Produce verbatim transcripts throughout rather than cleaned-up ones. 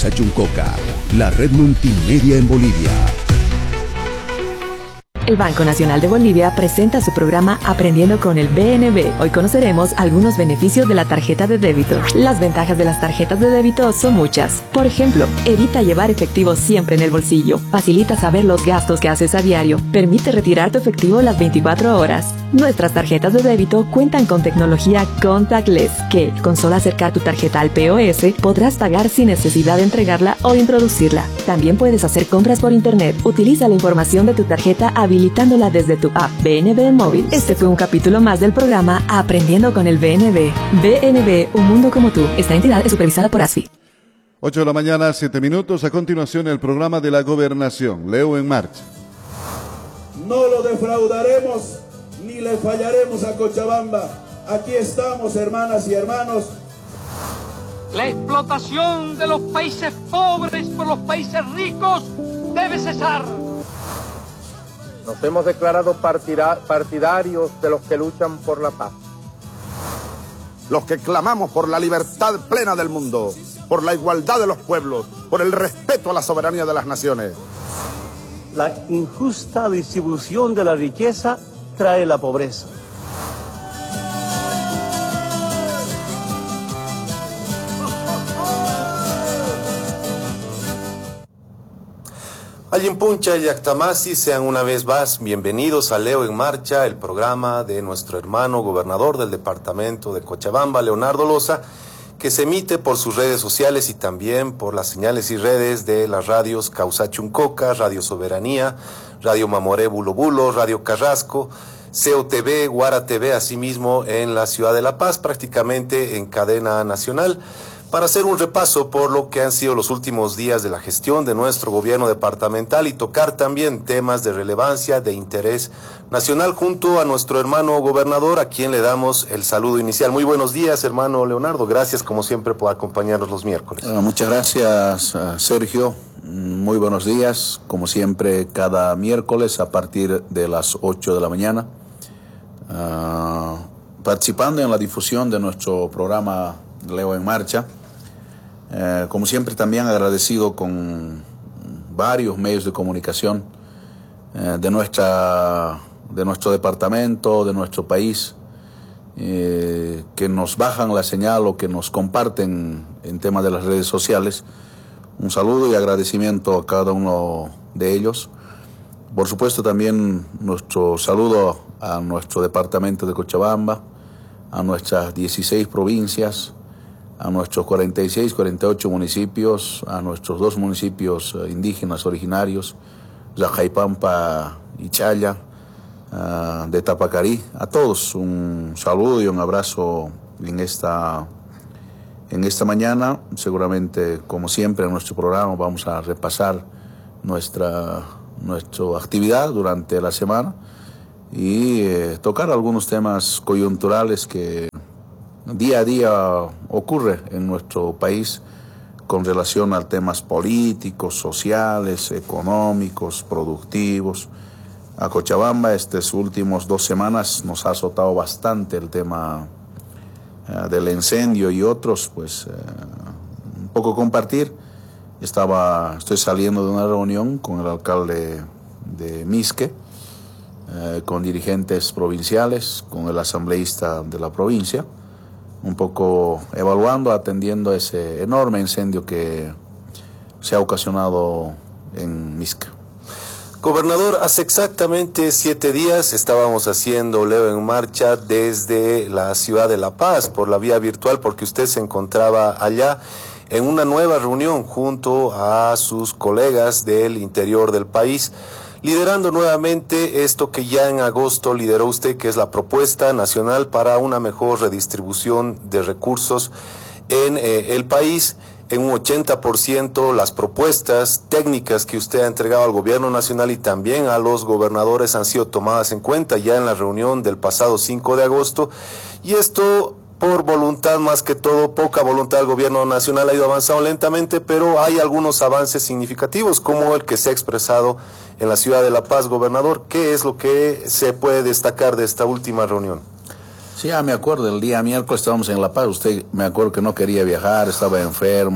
Causa Chuncoca, la red multimedia en Bolivia. El Banco Nacional de Bolivia presenta su programa Aprendiendo con el B N B. Hoy conoceremos algunos beneficios de la tarjeta de débito. Las ventajas de las tarjetas de débito son muchas. Por ejemplo, evita llevar efectivo siempre en el bolsillo. Facilita saber los gastos que haces a diario. Permite retirar tu efectivo las veinticuatro horas. Nuestras tarjetas de débito cuentan con tecnología contactless, que, con solo acercar tu tarjeta al P O S, podrás pagar sin necesidad de entregarla o introducirla. También puedes hacer compras por internet. Utiliza la información de tu tarjeta habilitándola desde tu app B N B móvil. Este fue un capítulo más del programa Aprendiendo con el B N B. B N B, un mundo como tú. Esta entidad es supervisada por A S F I. ocho de la mañana, siete minutos. A continuación, el programa de la Gobernación. Leo en marcha. No lo defraudaremos ni le fallaremos a Cochabamba. Aquí estamos, hermanas y hermanos. La explotación de los países pobres por los países ricos debe cesar. Nos hemos declarado partida- partidarios de los que luchan por la paz. Los que clamamos por la libertad plena del mundo, por la igualdad de los pueblos, por el respeto a la soberanía de las naciones. La injusta distribución de la riqueza trae la pobreza. Allimpuncha y Actamasi, sean una vez más bienvenidos a Leo en Marcha, el programa de nuestro hermano gobernador del departamento de Cochabamba, Leonardo Loza, que se emite por sus redes sociales y también por las señales y redes de las radios Causa Chuncoca, Radio Soberanía, Radio Mamoré Bulo Bulo, Radio Carrasco, C O T V, Guara T V, asimismo en la ciudad de La Paz, prácticamente en cadena nacional, para hacer un repaso por lo que han sido los últimos días de la gestión de nuestro gobierno departamental y tocar también temas de relevancia, de interés nacional, junto a nuestro hermano gobernador, a quien le damos el saludo inicial. Muy buenos días, hermano Leonardo. Gracias, como siempre, por acompañarnos los miércoles. Uh, muchas gracias, uh, Sergio. Muy buenos días, como siempre, cada miércoles a partir de las ocho de la mañana, uh, participando en la difusión de nuestro programa Leo en Marcha. Eh, como siempre, también agradecido con varios medios de comunicación eh, de nuestra de nuestro departamento, de nuestro país, eh, que nos bajan la señal o que nos comparten en temas de las redes sociales. Un saludo y agradecimiento a cada uno de ellos. Por supuesto, también nuestro saludo a nuestro departamento de Cochabamba, a nuestras dieciséis provincias, a nuestros cuarenta y seis, cuarenta y ocho municipios, a nuestros dos municipios uh, indígenas originarios, Yajaipampa y Chaya, uh, de Tapacarí. A todos un saludo y un abrazo en esta, en esta mañana. Seguramente, como siempre, en nuestro programa vamos a repasar nuestra, nuestra actividad durante la semana y eh, tocar algunos temas coyunturales que día a día ocurre en nuestro país con relación a temas políticos, sociales, económicos, productivos. A Cochabamba estas últimas dos semanas nos ha azotado bastante el tema uh, del incendio y otros, pues uh, un poco compartir. Estaba, estoy saliendo de una reunión con el alcalde de Misque, uh, con dirigentes provinciales, con el asambleísta de la provincia, un poco evaluando, atendiendo ese enorme incendio que se ha ocasionado en Misca. Gobernador, hace exactamente siete días estábamos haciendo Leo en Marcha desde la ciudad de La Paz por la vía virtual, porque usted se encontraba allá en una nueva reunión junto a sus colegas del interior del país, liderando nuevamente esto que ya en agosto lideró usted, que es la propuesta nacional para una mejor redistribución de recursos en eh, el país. En un ochenta por ciento las propuestas técnicas que usted ha entregado al gobierno nacional y también a los gobernadores han sido tomadas en cuenta ya en la reunión del pasado cinco de agosto, y esto por voluntad, más que todo, poca voluntad del gobierno nacional, ha ido avanzando lentamente, pero hay algunos avances significativos, como el que se ha expresado en la ciudad de La Paz, gobernador. ¿Qué es lo que se puede destacar de esta última reunión? Sí, ya me acuerdo, el día miércoles estábamos en La Paz, usted me acuerdo que no quería viajar, estaba enfermo,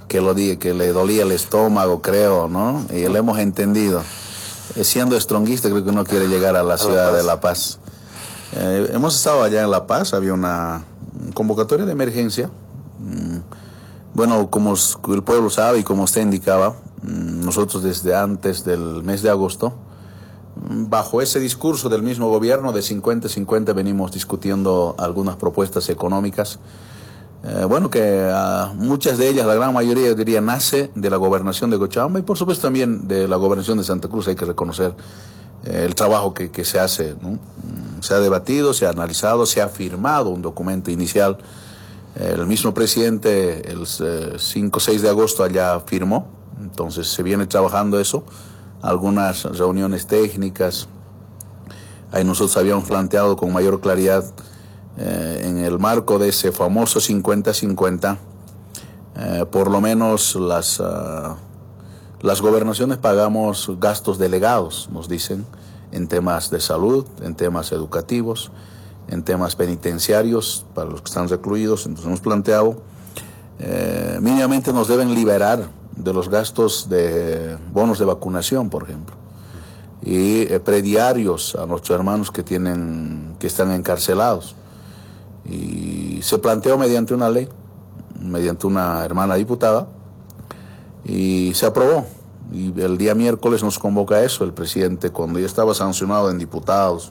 que, lo di, que le dolía el estómago, creo, ¿no? Y lo hemos entendido. Eh, siendo stronguista, creo que no quiere llegar a la ciudad de La Paz. Eh, hemos estado allá en La Paz, había una convocatoria de emergencia. Mm, bueno, como el pueblo sabe y como usted indicaba, mm, nosotros desde antes del mes de agosto, bajo ese discurso del mismo gobierno de cincuenta cincuenta venimos discutiendo algunas propuestas económicas, eh, bueno, que uh, muchas de ellas, la gran mayoría, yo diría, nace de la gobernación de Cochabamba y por supuesto también de la gobernación de Santa Cruz. Hay que reconocer eh, el trabajo que, que se hace, ¿no? Se ha debatido, se ha analizado, se ha firmado un documento inicial. El mismo presidente el eh, cinco o seis de agosto allá firmó, entonces se viene trabajando eso. Algunas reuniones técnicas, ahí nosotros habíamos planteado con mayor claridad eh, en el marco de ese famoso cincuenta cincuenta, eh, por lo menos las, uh, las gobernaciones pagamos gastos delegados, nos dicen, en temas de salud, en temas educativos, en temas penitenciarios para los que están recluidos. Entonces hemos planteado, eh, mínimamente nos deben liberar de los gastos de bonos de vacunación, por ejemplo, y eh, prediarios a nuestros hermanos que tienen que están encarcelados. Y se planteó mediante una ley, mediante una hermana diputada, y se aprobó. Y el día miércoles nos convoca a eso el presidente, cuando ya estaba sancionado en diputados,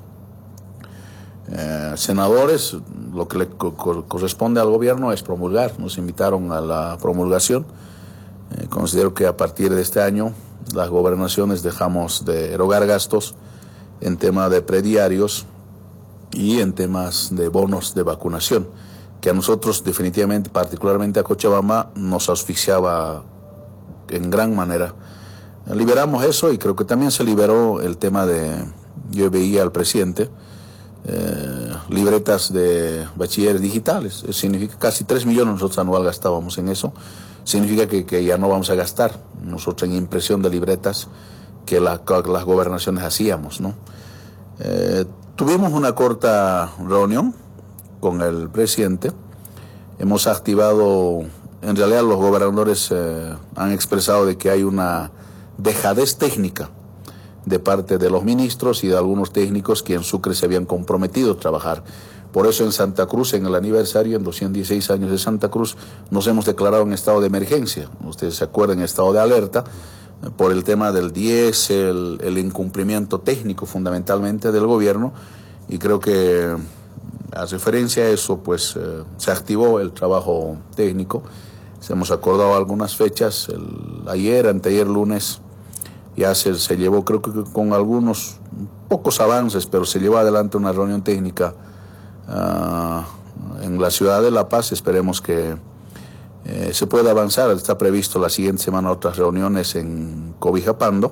eh, senadores. Lo que le co corresponde al gobierno es promulgar. Nos invitaron a la promulgación. Eh, considero que a partir de este año las gobernaciones dejamos de erogar gastos en tema de prediarios y en temas de bonos de vacunación, que a nosotros definitivamente, particularmente a Cochabamba, nos asfixiaba en gran manera. Liberamos eso y creo que también se liberó el tema de, yo veía al presidente, eh, libretas de bachilleres digitales. Eso significa casi tres millones nosotros anual gastábamos en eso. Significa que, que ya no vamos a gastar nosotros en impresión de libretas que la, las gobernaciones hacíamos, ¿no? Eh, tuvimos una corta reunión con el presidente. Hemos activado, en realidad los gobernadores eh, han expresado de que hay una dejadez técnica de parte de los ministros y de algunos técnicos que en Sucre se habían comprometido a trabajar. Por eso en Santa Cruz, en el aniversario, en doscientos dieciséis años de Santa Cruz, nos hemos declarado en estado de emergencia. Ustedes se acuerdan, en estado de alerta, por el tema del diésel, el incumplimiento técnico fundamentalmente del gobierno, y creo que a referencia a eso, pues eh, se activó el trabajo técnico. Se hemos acordado algunas fechas, el, ayer, anteayer, lunes, ya se, se llevó, creo que con algunos pocos avances, pero se llevó adelante una reunión técnica Uh, en la ciudad de La Paz. Esperemos que eh, se pueda avanzar. Está previsto la siguiente semana otras reuniones en Cobijapando.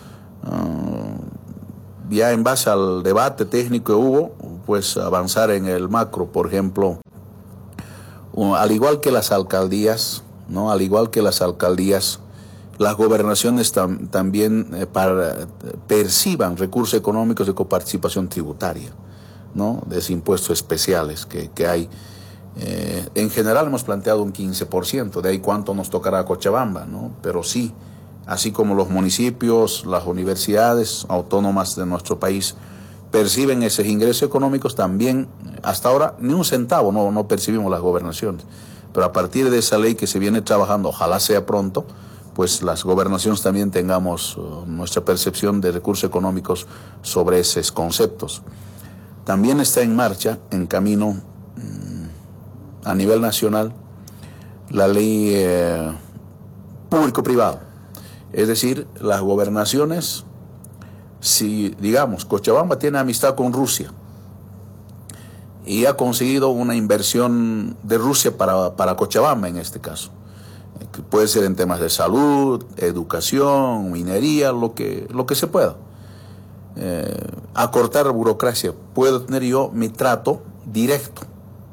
Uh, ya en base al debate técnico que hubo, pues avanzar en el macro, por ejemplo, uh, al igual que las alcaldías, ¿no? Al igual que las alcaldías, las gobernaciones tam también eh, para, eh, perciban recursos económicos de coparticipación tributaria, ¿no? De esos impuestos especiales que, que hay. Eh, en general hemos planteado un quince por ciento, de ahí cuánto nos tocará a Cochabamba, ¿no? Pero sí, así como los municipios, las universidades autónomas de nuestro país perciben esos ingresos económicos, también hasta ahora ni un centavo no, no percibimos las gobernaciones. Pero a partir de esa ley que se viene trabajando, ojalá sea pronto, pues las gobernaciones también tengamos uh, nuestra percepción de recursos económicos sobre esos conceptos. También está en marcha, en camino, mmm, a nivel nacional, la ley eh, público-privado. Es decir, las gobernaciones, si, digamos, Cochabamba tiene amistad con Rusia y ha conseguido una inversión de Rusia para, para Cochabamba en este caso, que puede ser en temas de salud, educación, minería, lo que, lo que se pueda. Eh, acortar la burocracia. Puedo tener yo mi trato directo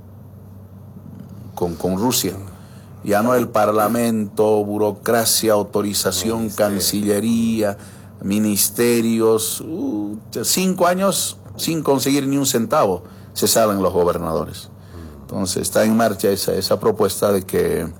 con, con Rusia. Ya no el parlamento, burocracia, autorización, Ministerio. Cancillería, ministerios. Uh, cinco años sin conseguir ni un centavo se salen los gobernadores. Entonces está en marcha esa, esa propuesta de que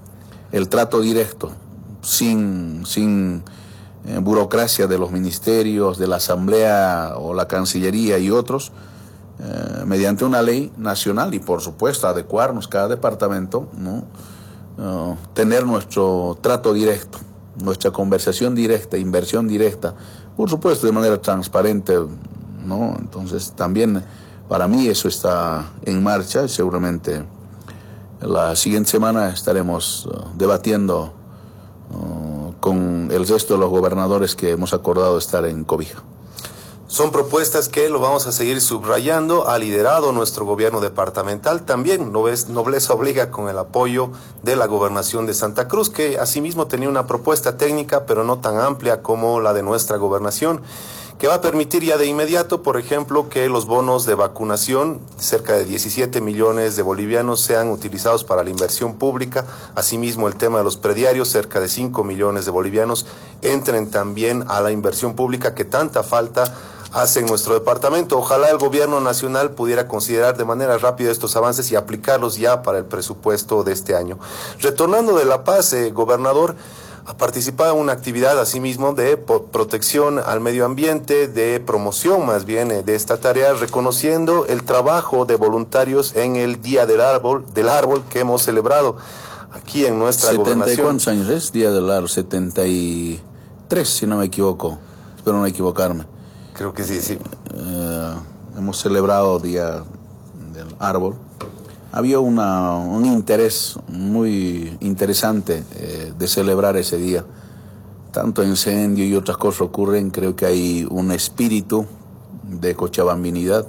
el trato directo, sin, sin eh, burocracia de los ministerios, de la Asamblea o la Cancillería y otros, eh, mediante una ley nacional y por supuesto adecuarnos cada departamento, ¿no? Uh, tener nuestro trato directo, nuestra conversación directa, inversión directa, por supuesto de manera transparente, ¿no? Entonces también para mí eso está en marcha y seguramente la siguiente semana estaremos uh, debatiendo uh, con el resto de los gobernadores que hemos acordado estar en Cobija. Son propuestas que lo vamos a seguir subrayando. Ha liderado nuestro gobierno departamental. También Nobleza Obliga con el apoyo de la Gobernación de Santa Cruz, que asimismo tenía una propuesta técnica, pero no tan amplia como la de nuestra gobernación, que va a permitir ya de inmediato, por ejemplo, que los bonos de vacunación, cerca de diecisiete millones de bolivianos, sean utilizados para la inversión pública. Asimismo, el tema de los prediarios, cerca de cinco millones de bolivianos, entren también a la inversión pública que tanta falta hace en nuestro departamento. Ojalá el gobierno nacional pudiera considerar de manera rápida estos avances y aplicarlos ya para el presupuesto de este año. Retornando de La Paz, eh, gobernador, ha participado en una actividad asimismo de protección al medio ambiente, de promoción más bien eh, de esta tarea, reconociendo el trabajo de voluntarios en el Día del Árbol, del Árbol que hemos celebrado aquí en nuestra gobernación. ¿setenta y cuántos años es? Día del Árbol, setenta y tres, si no me equivoco. Espero no equivocarme. Creo que sí, sí. Eh, hemos celebrado Día del Árbol. Había una, un interés muy interesante eh, de celebrar ese día. Tanto incendio y otras cosas ocurren, creo que hay un espíritu de cochabambinidad,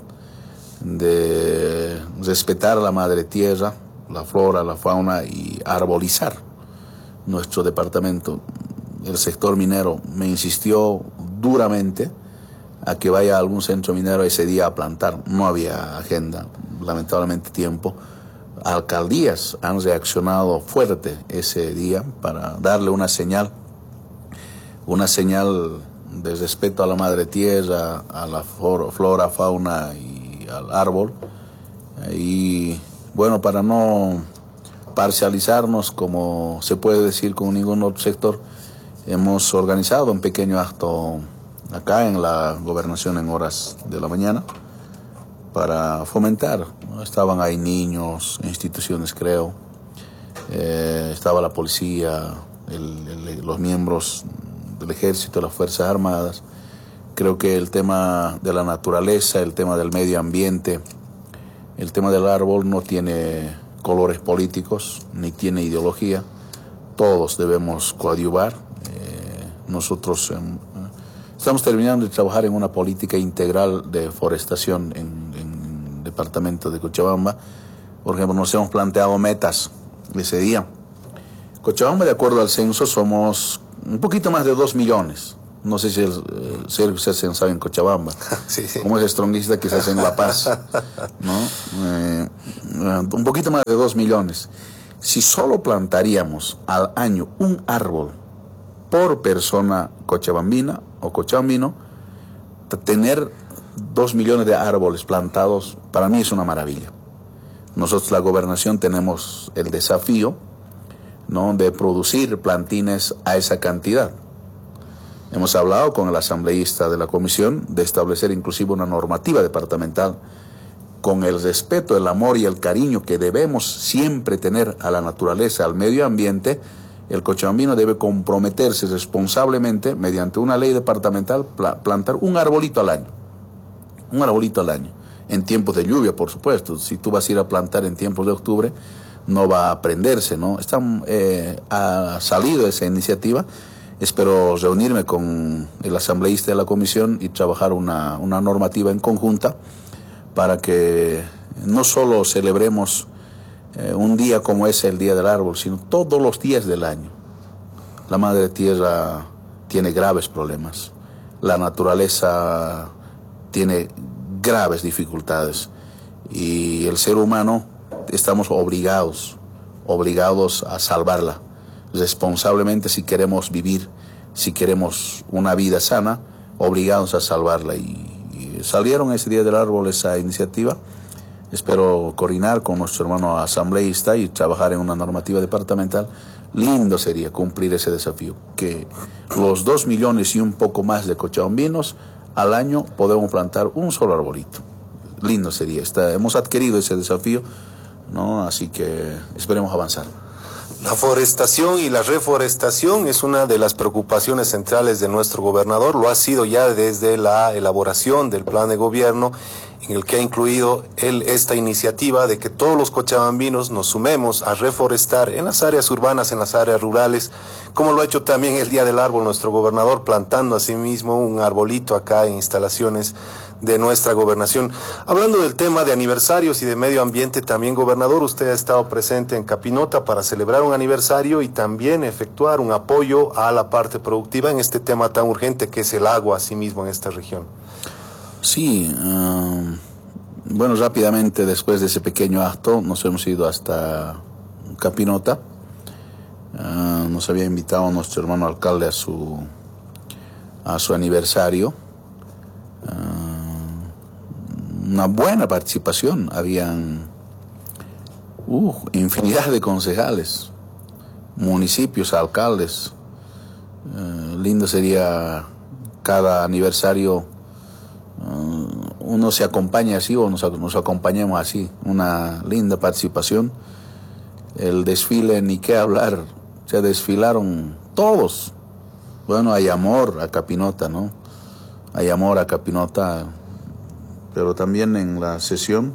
de respetar la madre tierra, la flora, la fauna y arbolizar nuestro departamento. El sector minero me insistió duramente a que vaya a algún centro minero ese día a plantar. No había agenda, lamentablemente tiempo. Alcaldías han reaccionado fuerte ese día para darle una señal, una señal de respeto a la madre tierra, a la flora, fauna y al árbol. Y bueno, para no parcializarnos, como se puede decir con ningún otro sector, hemos organizado un pequeño acto acá en la gobernación en horas de la mañana para fomentar, ¿no? Estaban ahí niños, instituciones creo, eh, estaba la policía, el, el, los miembros del ejército, las fuerzas armadas. Creo que el tema de la naturaleza, el tema del medio ambiente, el tema del árbol no tiene colores políticos ni tiene ideología. Todos debemos coadyuvar. Eh, nosotros eh, estamos terminando de trabajar en una política integral de forestación en, en el departamento de Cochabamba. Por ejemplo, nos hemos planteado metas ese día. Cochabamba, de acuerdo al censo, somos un poquito más de dos millones. No sé si el eh, Sergio se sabe en Cochabamba. Sí, sí. Como es stronguista que se hace en La Paz, ¿no? Eh, un poquito más de dos millones. Si solo plantaríamos al año un árbol por persona cochabambina o cochabambino, tener dos millones de árboles plantados para mí es una maravilla. Nosotros, la gobernación, tenemos el desafío, ¿no?, de producir plantines a esa cantidad. Hemos hablado con el asambleísta de la comisión de establecer inclusive una normativa departamental con el respeto, el amor y el cariño que debemos siempre tener a la naturaleza, al medio ambiente. El cochabambino debe comprometerse responsablemente mediante una ley departamental plantar un arbolito al año. Un arbolito al año. En tiempos de lluvia, por supuesto. Si tú vas a ir a plantar en tiempos de octubre, no va a prenderse, ¿no? Está, eh, ha salido esa iniciativa. Espero reunirme con el asambleísta de la comisión y trabajar una, una normativa en conjunta para que no solo celebremos eh, un día como es el Día del Árbol, sino todos los días del año. La madre tierra tiene graves problemas. La naturaleza tiene graves dificultades. Y el ser humano estamos obligados, obligados a salvarla responsablemente si queremos vivir, si queremos una vida sana, obligados a salvarla. Y, y salieron ese Día del Árbol esa iniciativa. Espero coordinar con nuestro hermano asambleísta y trabajar en una normativa departamental lindo sería cumplir ese desafío, que los dos millones y un poco más de cochabambinos al año podemos plantar un solo arbolito. Lindo sería. Está, hemos adquirido ese desafío, ¿no? Así que esperemos avanzar. La forestación y la reforestación es una de las preocupaciones centrales de nuestro gobernador. Lo ha sido ya desde la elaboración del plan de gobierno, en el que ha incluido él esta iniciativa de que todos los cochabambinos nos sumemos a reforestar en las áreas urbanas, en las áreas rurales, como lo ha hecho también el Día del Árbol nuestro gobernador, plantando asimismo un arbolito acá en instalaciones de nuestra gobernación. Hablando del tema de aniversarios y de medio ambiente, también, gobernador, usted ha estado presente en Capinota para celebrar un aniversario y también efectuar un apoyo a la parte productiva en este tema tan urgente que es el agua, asimismo, en esta región. Sí, uh, bueno, rápidamente después de ese pequeño acto nos hemos ido hasta Capinota. Uh, nos había invitado nuestro hermano alcalde a su, a su aniversario. Uh, una buena participación, habían uh, infinidad de concejales, municipios, alcaldes. Uh, lindo sería cada aniversario, uh, uno se acompaña así o nos, nos acompañemos así, una linda participación. El desfile, ni qué hablar, se desfilaron todos. Bueno, hay amor a Capinota, ¿no? Hay amor a Capinota, pero también en la sesión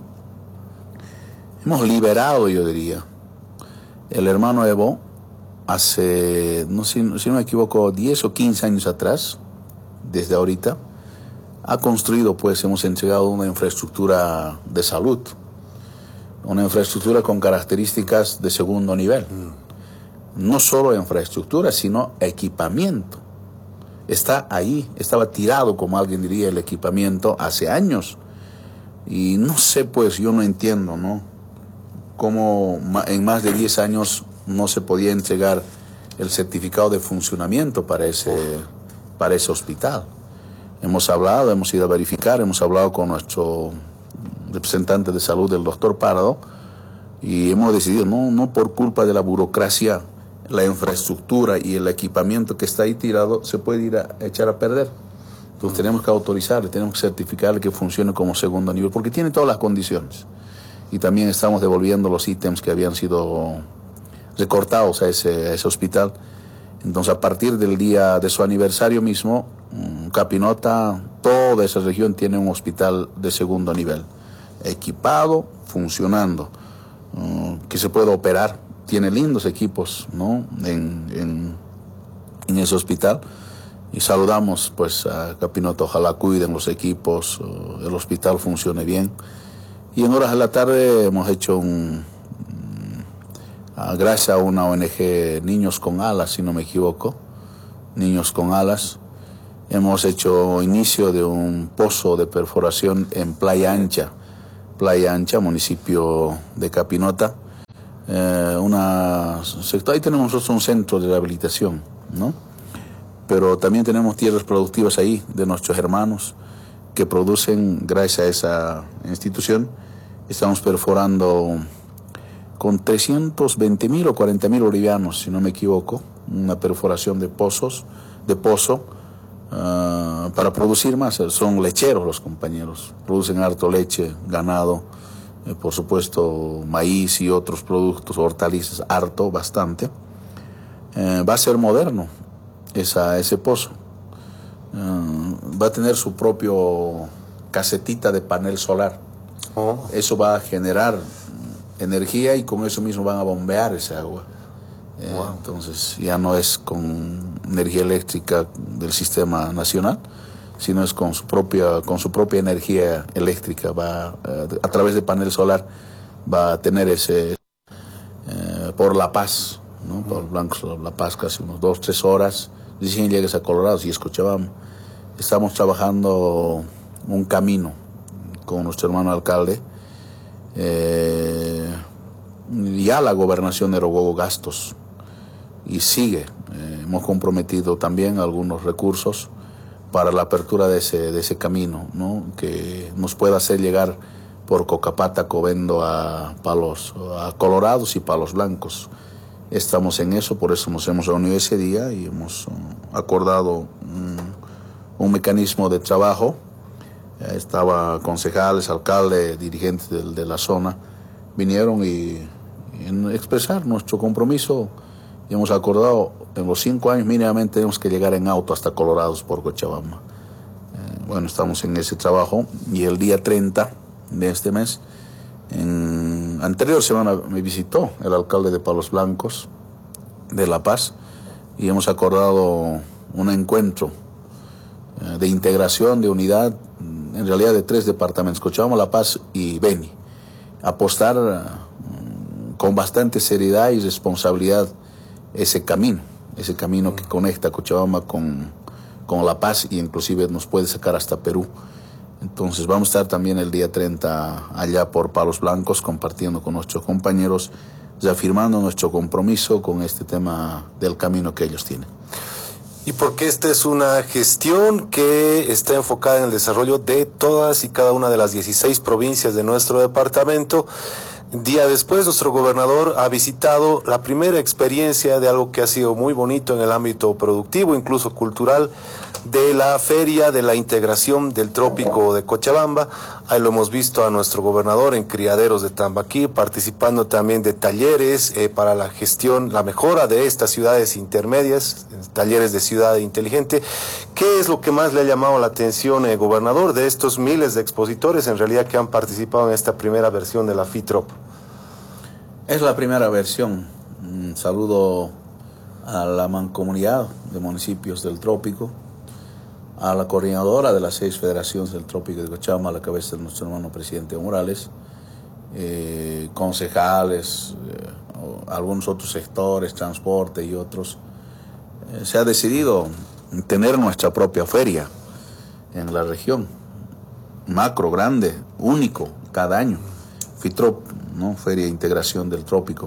hemos liberado, yo diría. El hermano Evo, hace, no sé, si no me equivoco, diez o quince años atrás, desde ahorita, ha construido, pues, hemos entregado una infraestructura de salud, una infraestructura con características de segundo nivel. No solo infraestructura, sino equipamiento. Está ahí, estaba tirado, como alguien diría, el equipamiento hace años. Y no sé, pues, yo no entiendo, ¿no? Cómo en más de diez años no se podía entregar el certificado de funcionamiento para ese, para ese hospital. Hemos hablado, hemos ido a verificar, hemos hablado con nuestro representante de salud, el doctor Pardo, y hemos decidido, no, no por culpa de la burocracia, la infraestructura y el equipamiento que está ahí tirado se puede ir a, a echar a perder. Entonces tenemos que autorizarle, tenemos que certificarle que funcione como segundo nivel, porque tiene todas las condiciones. Y también estamos devolviendo los ítems que habían sido recortados a ese, a ese hospital. Entonces, a partir del día de su aniversario mismo, Capinota, toda esa región tiene un hospital de segundo nivel, equipado, funcionando, uh, que se puede operar. Tiene lindos equipos, ¿no? en, en, en ese hospital. Y saludamos, pues, a Capinota, ojalá cuiden los equipos, uh, el hospital funcione bien. Y en horas de la tarde hemos hecho un, uh, gracias a una O N G, Niños con Alas, si no me equivoco, Niños con Alas, hemos hecho inicio de un pozo de perforación en Playa Ancha, Playa Ancha, municipio de Capinota. Eh, una, ahí tenemos nosotros un centro de rehabilitación, ¿no? Pero también tenemos tierras productivas ahí de nuestros hermanos que producen, gracias a esa institución, estamos perforando con trescientos veinte mil o cuarenta mil bolivianos, si no me equivoco, una perforación de pozos, de pozo, uh, para producir más. Son lecheros los compañeros, producen harto leche, ganado, eh, por supuesto maíz y otros productos, hortalizas, harto, bastante. Eh, va a ser moderno esa, ese pozo. Uh, va a tener su propio casetita de panel solar. Oh. Eso va a generar energía y con eso mismo van a bombear esa agua. Eh, wow. Entonces ya no es con energía eléctrica del sistema nacional, sino es con su propia, con su propia energía eléctrica. Va eh, a través de panel solar va a tener ese eh, por La Paz, ¿no? Por Blancos La Paz, casi unos dos, tres horas. Recién llegues a Colorado, si escuchábamos. Estamos trabajando un camino con nuestro hermano alcalde. Eh, ya la gobernación erogó gastos y sigue. Eh, hemos comprometido también algunos recursos para la apertura de ese, de ese camino, ¿no? Que nos pueda hacer llegar por Cocapata, Covendo a Palos, a Colorados y Palos Blancos. Estamos en eso, por eso nos hemos reunido ese día y hemos uh, acordado un, un mecanismo de trabajo. Eh, estaba concejales, alcalde, dirigentes de, de la zona, vinieron y, y en expresar nuestro compromiso. Y hemos acordado, en los cinco años mínimamente tenemos que llegar en auto hasta Colorados por Cochabamba. Eh, bueno, estamos en ese trabajo y el día treinta de este mes, en anterior semana me visitó el alcalde de Palos Blancos, de La Paz, y hemos acordado un encuentro eh, de integración, de unidad, en realidad de tres departamentos, Cochabamba, La Paz y Beni. Apostar uh, con bastante seriedad y responsabilidad ese camino, ese camino que conecta Cochabamba con, con La Paz y inclusive nos puede sacar hasta Perú. Entonces vamos a estar también el día treinta allá por Palos Blancos compartiendo con nuestros compañeros, reafirmando nuestro compromiso con este tema del camino que ellos tienen. Y porque esta es una gestión que está enfocada en el desarrollo de todas y cada una de las dieciséis provincias de nuestro departamento. Día después, nuestro gobernador ha visitado la primera experiencia de algo que ha sido muy bonito en el ámbito productivo, incluso cultural, de la Feria de la Integración del Trópico de Cochabamba. Ahí lo hemos visto a nuestro gobernador en criaderos de Tambaquí, participando también de talleres eh, para la gestión, la mejora de estas ciudades intermedias, talleres de ciudad inteligente. ¿Qué es lo que más le ha llamado la atención, eh, gobernador, de estos miles de expositores en realidad que han participado en esta primera versión de la FITROP? Es la primera versión. Un saludo a la mancomunidad de municipios del Trópico, a la coordinadora de las seis federaciones del Trópico de Cochabamba, a la cabeza de nuestro hermano presidente Morales, eh, concejales, eh, algunos otros sectores, transporte y otros. Eh, se ha decidido tener nuestra propia feria en la región, macro, grande, único, cada año. FITROP, ¿no? Feria de Integración del Trópico.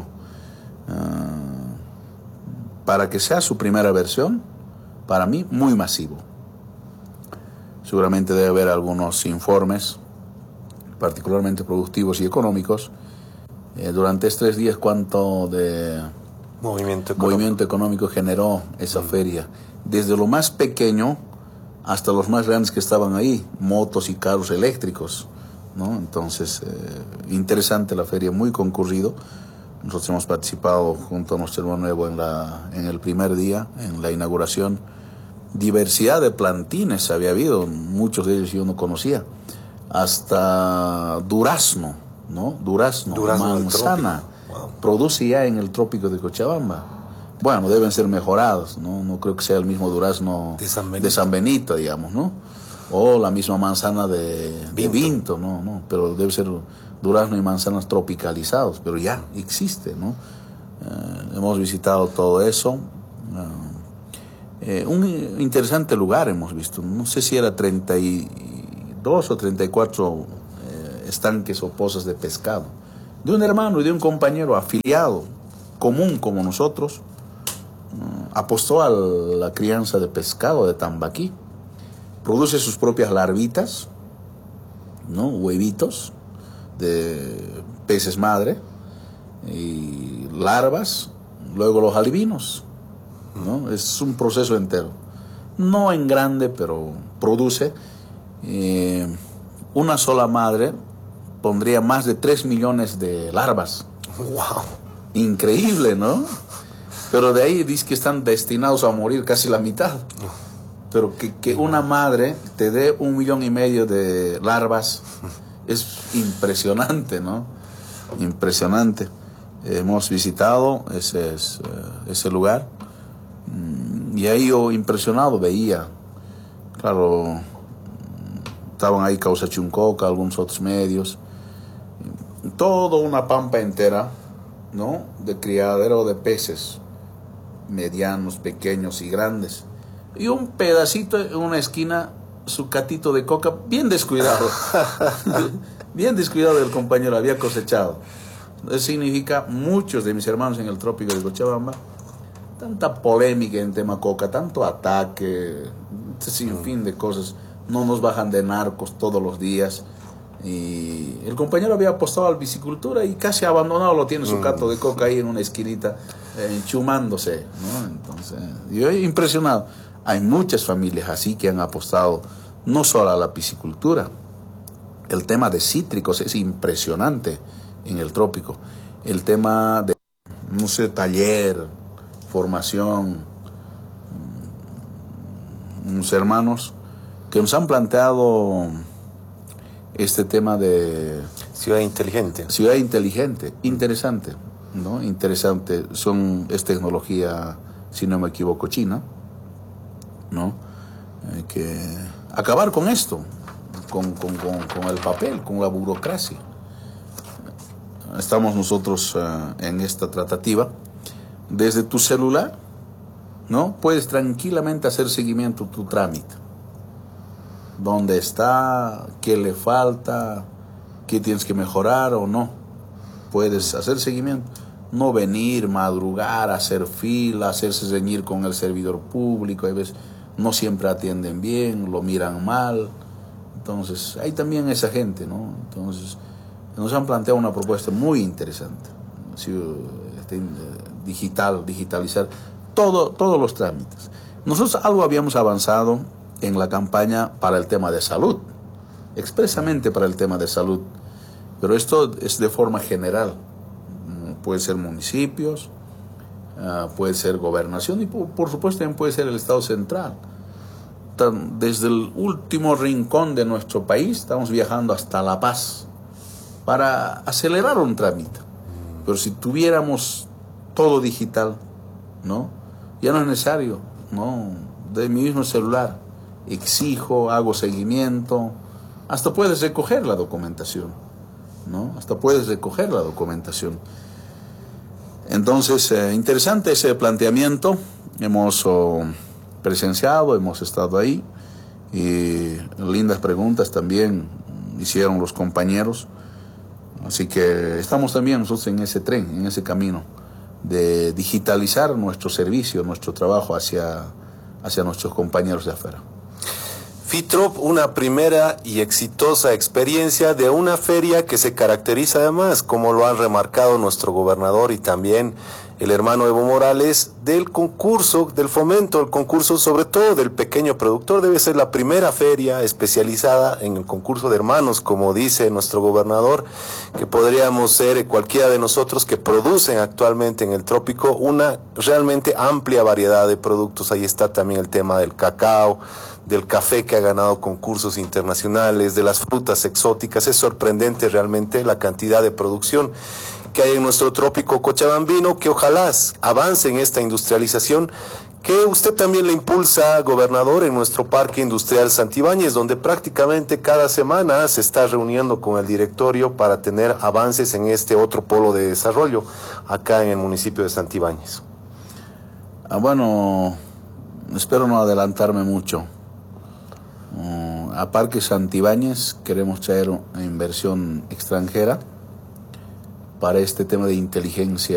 Uh, para que sea su primera versión, para mí, muy masivo. Seguramente debe haber algunos informes, particularmente productivos y económicos. Eh, durante estos tres días, ¿cuánto de movimiento económico, movimiento económico generó esa feria? Desde lo más pequeño hasta los más grandes que estaban ahí, motos y carros eléctricos, ¿no? Entonces, eh, interesante la feria, muy concurrido. Nosotros hemos participado junto a nuestro hermano Evo en, la, en el primer día, en la inauguración. Diversidad de plantines había habido, muchos de ellos yo no conocía, hasta durazno, ¿no? Durazno, durazno manzana, wow. Produce ya en el Trópico de Cochabamba. Bueno, deben ser mejorados, ¿no? No creo que sea el mismo durazno de San Benito, de San Benito digamos, ¿no? O la misma manzana de Vinto, de Vinto ¿no? ¿no? Pero debe ser durazno y manzanas tropicalizados, pero ya existe, ¿no? Eh, hemos visitado todo eso. Uh, Eh, un interesante lugar hemos visto, no sé si era treinta y dos o treinta y cuatro eh, estanques o pozas de pescado, de un hermano y de un compañero afiliado, común como nosotros, uh, apostó a la crianza de pescado de Tambaquí, produce sus propias larvitas, ¿no? Huevitos de peces madre y larvas, luego los albinos, ¿no? Es un proceso entero, no en grande, pero produce. Eh, una sola madre pondría más de tres millones de larvas. ¡Wow! Increíble, ¿no? Pero de ahí dice que están destinados a morir casi la mitad. Pero que, que una madre te dé un millón y medio de larvas es impresionante, ¿no? Impresionante. Hemos visitado ese, ese lugar. Y ahí yo impresionado veía, claro, estaban ahí Causa Chuncoca, algunos otros medios, toda una pampa entera, ¿no? De criadero de peces, medianos, pequeños y grandes. Y un pedacito en una esquina, su catito de coca, bien descuidado, bien descuidado del compañero, había cosechado. Eso significa muchos de mis hermanos en el Trópico de Cochabamba. Tanta polémica en tema coca, tanto ataque, sin fin de cosas. No nos bajan de narcos todos los días. Y el compañero había apostado a la piscicultura y casi abandonado, lo tiene su cato de coca ahí en una esquinita, eh, chumándose, ¿no? Entonces, yo he impresionado. Hay muchas familias así que han apostado no solo a la piscicultura. El tema de cítricos es impresionante en el trópico. El tema de, no sé, taller, formación, unos hermanos que nos han planteado este tema de ciudad inteligente. Ciudad inteligente, interesante, ¿no? Interesante. Son, es tecnología, si no me equivoco, china, ¿no? Hay que acabar con esto, con, con, con, con el papel, con la burocracia. Estamos nosotros uh, en esta tratativa. Desde tu celular, ¿no? Puedes tranquilamente hacer seguimiento a tu trámite. ¿Dónde está? ¿Qué le falta? ¿Qué tienes que mejorar o no? Puedes hacer seguimiento. No venir, madrugar, hacer fila, hacerse ceñir con el servidor público. Hay veces no siempre atienden bien, lo miran mal. Entonces, hay también esa gente, ¿no? Entonces, nos han planteado una propuesta muy interesante. Este, digital, digitalizar todo, todos los trámites. Nosotros algo habíamos avanzado en la campaña para el tema de salud, expresamente para el tema de salud, pero esto es de forma general. Puede ser municipios, uh, puede ser gobernación y por, por supuesto también puede ser el Estado central. Desde el último rincón de nuestro país estamos viajando hasta La Paz para acelerar un trámite. Pero si tuviéramos todo digital, ¿no? Ya no es necesario, ¿no? De mi mismo celular exijo, hago seguimiento, hasta puedes recoger la documentación, ¿no? Hasta puedes recoger la documentación. Entonces, eh, interesante ese planteamiento. Hemos oh, presenciado, hemos estado ahí y lindas preguntas también hicieron los compañeros. Así que estamos también nosotros en ese tren, en ese camino de digitalizar nuestro servicio, nuestro trabajo hacia, hacia nuestros compañeros de afuera. FITROP, una primera y exitosa experiencia de una feria que se caracteriza además, como lo han remarcado nuestro gobernador y también el hermano Evo Morales, del concurso, del fomento, el concurso sobre todo del pequeño productor. Debe ser la primera feria especializada en el concurso de hermanos, como dice nuestro gobernador, que podríamos ser cualquiera de nosotros que producen actualmente en el trópico una realmente amplia variedad de productos. Ahí está también el tema del cacao, del café que ha ganado concursos internacionales, de las frutas exóticas. Es sorprendente realmente la cantidad de producción que hay en nuestro trópico cochabambino, que ojalá avance en esta industrialización, que usted también le impulsa, gobernador, en nuestro Parque Industrial Santibáñez, donde prácticamente cada semana se está reuniendo con el directorio para tener avances en este otro polo de desarrollo acá en el municipio de Santibáñez. Ah, bueno, espero no adelantarme mucho. Uh, a Parque Santibáñez queremos traer una inversión extranjera para este tema de inteligencia